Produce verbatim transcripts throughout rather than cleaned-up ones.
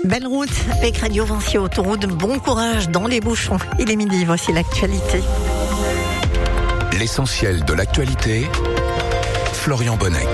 Belle route avec Radio Vinci Autoroute. Bon courage dans les bouchons. Il est midi, voici l'actualité. L'essentiel de l'actualité, Florian Bonnec.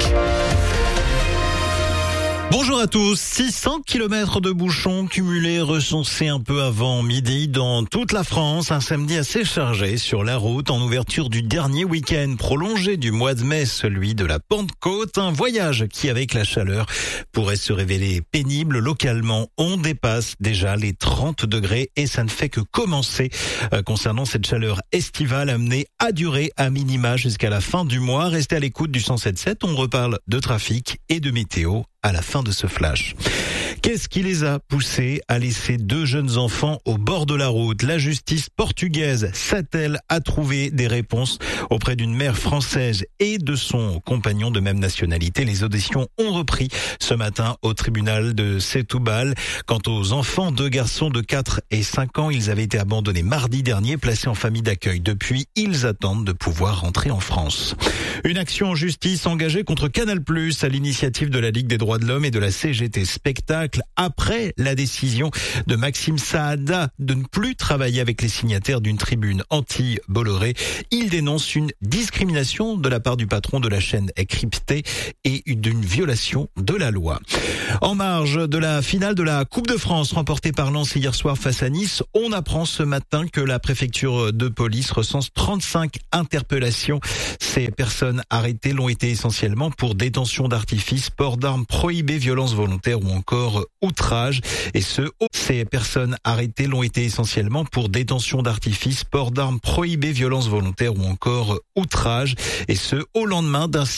Bonjour à tous. six cents kilomètres de bouchons cumulés recensés un peu avant midi dans toute la France. Un samedi assez chargé sur la route en ouverture du dernier week-end prolongé du mois de mai, celui de la Pentecôte. Un voyage qui, avec la chaleur, pourrait se révéler pénible localement. On dépasse déjà les trente degrés et ça ne fait que commencer. Euh, concernant cette chaleur estivale amenée à durer à minima jusqu'à la fin du mois. Restez à l'écoute du cent sept sept. On reparle de trafic et de météo à la fin de ce flash. Qu'est-ce qui les a poussés à laisser deux jeunes enfants au bord de la route? La justice portugaise s'attelle à trouver des réponses auprès d'une mère française et de son compagnon de même nationalité. Les auditions ont repris ce matin au tribunal de Setúbal. Quant aux enfants, deux garçons de quatre et cinq ans, ils avaient été abandonnés mardi dernier, placés en famille d'accueil. Depuis, ils attendent de pouvoir rentrer en France. Une action en justice engagée contre Canal+, à l'initiative de la Ligue des droits de l'homme et de la C G T Spectacle, après la décision de Maxime Saada de ne plus travailler avec les signataires d'une tribune anti-Bolloré. Il dénonce une discrimination de la part du patron de la chaîne cryptée et d'une violation de la loi. En marge de la finale de la Coupe de France remportée par Lens hier soir face à Nice, on apprend ce matin que la préfecture de police recense trente-cinq interpellations. Ces personnes arrêtées l'ont été essentiellement pour détention d'artifice, port d'armes prohibées, violences volontaires ou encore outrage. Et ce, ces personnes arrêtées l'ont été essentiellement pour détention d'artifice, port d'armes prohibées, violences volontaires ou encore outrage. Et ce, au lendemain d'un